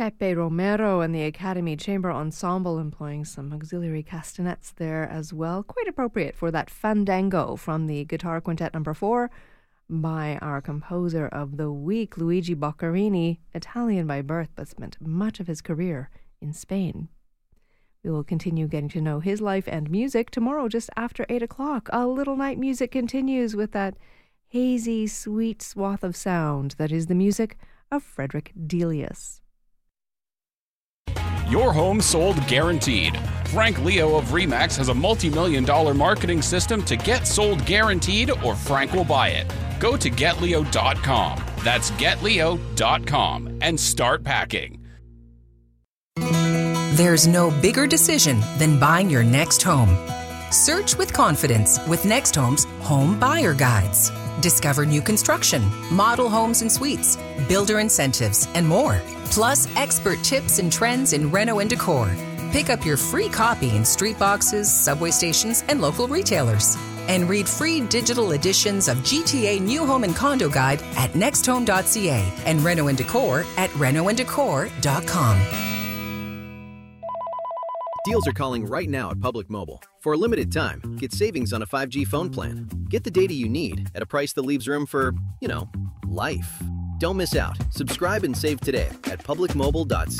Pepe Romero and the Academy Chamber Ensemble employing some auxiliary castanets there as well. Quite appropriate for that Fandango from the Guitar Quintet No. 4 by our composer of the week, Luigi Boccherini, Italian by birth but spent much of his career in Spain. We will continue getting to know his life and music tomorrow just after 8 o'clock. A Little Night Music continues with that hazy, sweet swath of sound that is the music of Frederick Delius. Your home sold guaranteed. Frank Leo of RE/MAX has a multi-million-dollar marketing system to get sold guaranteed, or Frank will buy it. Go to GetLeo.com. That's GetLeo.com and start packing. There's no bigger decision than buying your next home. Search with confidence with Next Home's Home Buyer Guides. Discover new construction, model homes and suites, builder incentives, and more. Plus, expert tips and trends in reno and decor. Pick up your free copy in street boxes, subway stations, and local retailers. And read free digital editions of GTA New Home and Condo Guide at nexthome.ca and Reno and Decor at renoanddecor.com. Deals are calling right now at Public Mobile. For a limited time, get savings on a 5G phone plan. Get the data you need at a price that leaves room for, life. Don't miss out. Subscribe and save today at publicmobile.ca.